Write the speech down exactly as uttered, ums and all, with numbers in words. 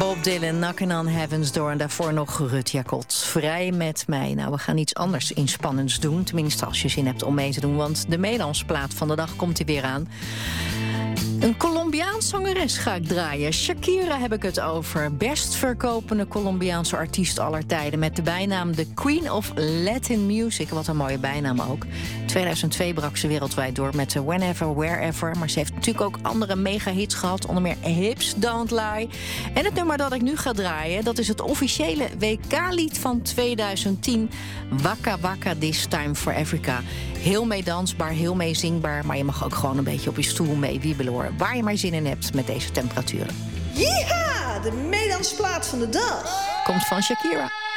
Bob Dylan, Knockin' on Heaven's Door. En daarvoor nog Rut Jacot. Vrij met mij. Nou, we gaan iets anders inspannends doen. Tenminste, als je zin hebt om mee te doen. Want de Nederlandsplaat van de dag komt hier weer aan. Een Colombiaans zangeres ga ik draaien. Shakira heb ik het over. Best verkopende Colombiaanse artiest aller tijden. Met de bijnaam The Queen of Latin Music. Wat een mooie bijnaam ook. In tweeduizend twee brak ze wereldwijd door met Whenever, Wherever. Maar ze heeft natuurlijk ook andere mega-hits gehad. Onder meer Hips Don't Lie. En het nummer dat ik nu ga draaien, dat is het officiële W K-lied van tweeduizend tien. Waka Waka This Time for Africa. Heel mee dansbaar, heel mee zingbaar. Maar je mag ook gewoon een beetje op je stoel mee wiebelen hoor. Waar je maar zin in hebt met deze temperaturen. Yeeha! De Nederlandsplaat van de dag. Komt van Shakira.